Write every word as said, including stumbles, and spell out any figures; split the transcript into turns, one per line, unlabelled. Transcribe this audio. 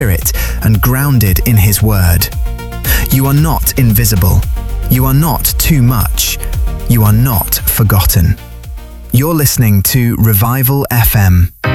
Spirit and grounded in His Word. You are not invisible. You are not too much. You are not forgotten. You're listening to Revival F M.